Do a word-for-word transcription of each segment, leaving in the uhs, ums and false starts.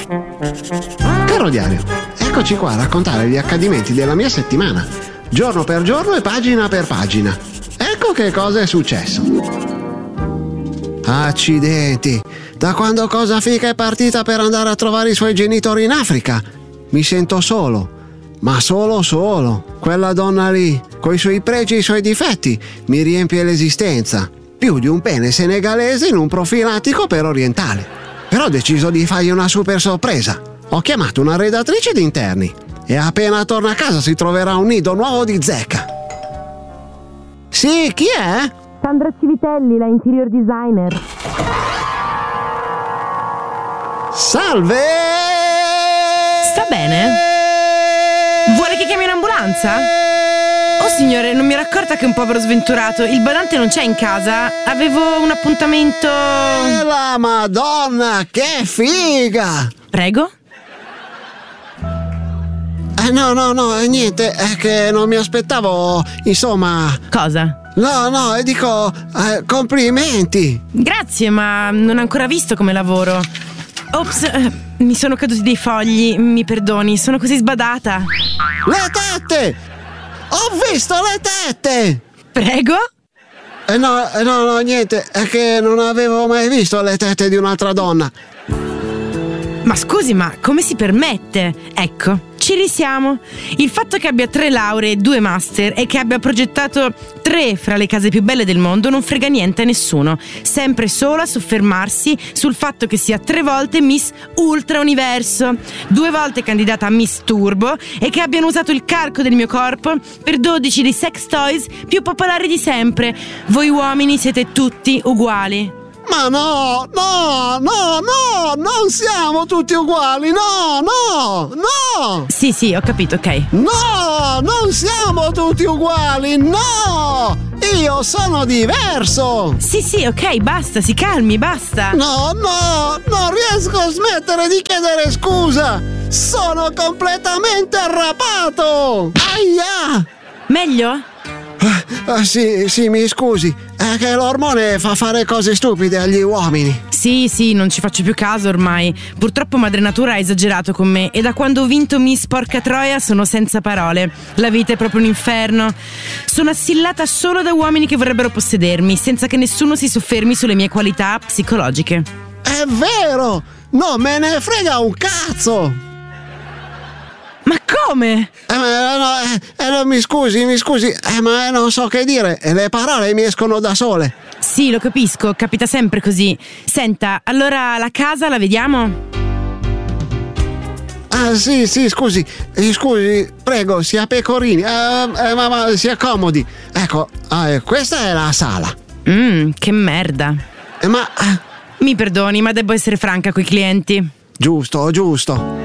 Caro diario, eccoci qua a raccontare gli accadimenti della mia settimana, giorno per giorno e pagina per pagina. Ecco che cosa è successo. Accidenti, da quando Cosa Fica è partita per andare a trovare i suoi genitori in Africa, mi sento solo. Ma solo solo. Quella donna lì, coi suoi pregi e i suoi difetti, mi riempie l'esistenza. Più di un pene senegalese in un profilattico per orientale. Però ho deciso di fargli una super sorpresa. Ho chiamato una redattrice di interni e appena torna a casa si troverà un nido nuovo di zecca. Sì, chi è? Sandra Civitelli, la interior designer. Salve! Sta bene? Vuole che chiami un'ambulanza? Oh signore, non mi ero accorta che è un povero sventurato. Il badante non c'è in casa. Avevo un appuntamento. Eh, la Madonna, che figa! Prego? Eh, no, no, no, niente, è che non mi aspettavo, insomma... Cosa? No, no, e dico, eh, complimenti! Grazie, ma non ho ancora visto come lavoro. Ops, eh, mi sono caduti dei fogli, mi perdoni, sono così sbadata. Le tette! Ho visto le tette! Prego? Eh no, eh, no, no, niente, è che non avevo mai visto le tette di un'altra donna. Ma scusi, ma come si permette? Ecco, ci risiamo. Il fatto che abbia tre lauree e due master e che abbia progettato tre fra le case più belle del mondo non frega niente a nessuno. Sempre solo a soffermarsi sul fatto che sia tre volte Miss Ultra Universo, due volte candidata a Miss Turbo e che abbiano usato il calco del mio corpo per dodici dei sex toys più popolari di sempre. Voi uomini siete tutti uguali. Ma no, no, no, no, non siamo tutti uguali, no, no, no! Sì, sì, ho capito, ok. No, non siamo tutti uguali, no! Io sono diverso! Sì, sì, ok, basta, si calmi, basta. No, no, non riesco a smettere di chiedere scusa! Sono completamente arrabbiato! Aia! Meglio? Ah, sì, sì, mi scusi, è che l'ormone fa fare cose stupide agli uomini. Sì, sì, non ci faccio più caso ormai. Purtroppo Madre Natura ha esagerato con me e da quando ho vinto Miss Porca Troia sono senza parole. La vita è proprio un inferno. Sono assillata solo da uomini che vorrebbero possedermi, senza che nessuno si soffermi sulle mie qualità psicologiche. È vero! Non me ne frega un cazzo! Ma come? Eh, ma, no, eh, eh, no, mi scusi, mi scusi, eh, ma eh, non so che dire, e le parole mi escono da sole. Sì, lo capisco, capita sempre così. Senta, allora la casa la vediamo? Ah, sì, sì, scusi, eh, scusi, prego, sia pecorini, eh, eh, ma, ma si accomodi. Ecco, eh, questa è la sala. Mmm, che merda. Eh, ma... Eh, Mi perdoni, ma devo essere franca coi clienti. Giusto, giusto.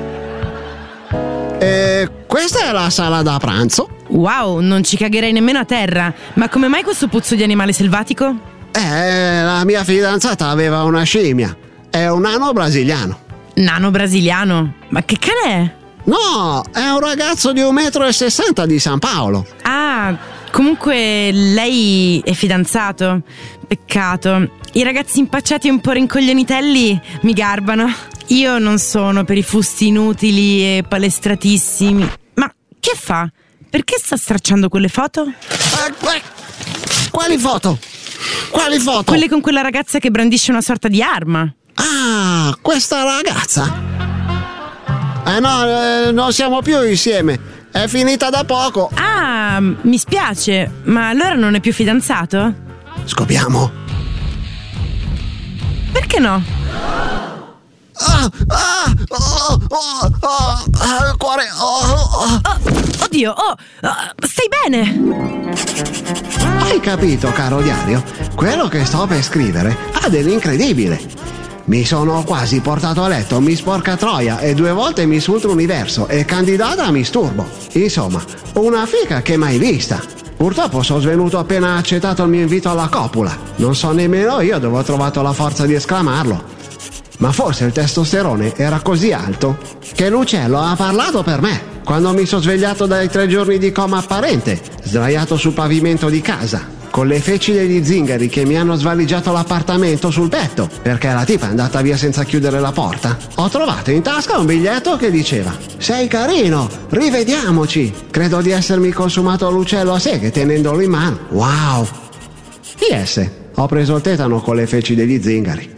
E questa è la sala da pranzo. Wow, non ci cagherei nemmeno a terra. Ma come mai questo puzzo di animale selvatico? Eh, la mia fidanzata aveva una scimmia. È un nano brasiliano. Nano brasiliano? Ma che cane è? No, è un ragazzo di un metro e sessanta di San Paolo. Ah, comunque lei è fidanzato. Peccato. I ragazzi impacciati e un po' rincoglionitelli mi garbano. Io non sono per i fusti inutili e palestratissimi. Ma che fa? Perché sta stracciando quelle foto? Eh, eh, quali foto? Quali foto? Quelle con quella ragazza che brandisce una sorta di arma. Ah, questa ragazza? Eh no, eh, non siamo più insieme. È finita da poco. Ah, mi spiace. Ma allora non è più fidanzato? Scopriamo. Perché no? Ah, ah, oh, oh, oh, ah, cuore, oh, oh. Oh, oddio, oh, oh, stai bene? Hai capito, caro diario? Quello che sto per scrivere ha dell'incredibile. Mi sono quasi portato a letto Miss Porca Troia e due volte Miss Ultra Universo e candidata a Miss Turbo. Insomma, una figa che mai vista. Purtroppo sono svenuto appena accettato il mio invito alla copula. Non so nemmeno io dove ho trovato la forza di esclamarlo. Ma forse il testosterone era così alto che l'uccello ha parlato per me quando mi sono svegliato dai tre giorni di coma apparente, sdraiato sul pavimento di casa, con le feci degli zingari che mi hanno svaligiato l'appartamento sul petto, perché la tipa è andata via senza chiudere la porta. Ho trovato in tasca un biglietto che diceva: sei carino, rivediamoci. Credo di essermi consumato l'uccello a seghe tenendolo in mano. Wow. P S. Ho preso il tetano con le feci degli zingari.